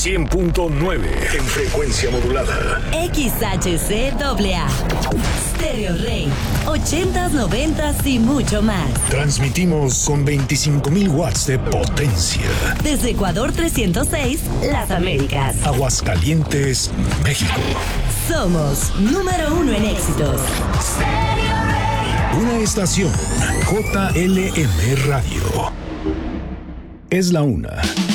100.9 en frecuencia modulada. XHCAA. Stereo Rey. 80s, 90s y mucho más. Transmitimos con 25,000 watts de potencia. Desde Ecuador 306, Las Américas. Aguascalientes, México. Somos número 1 en éxitos. Una estación JLM Radio. Es la 1.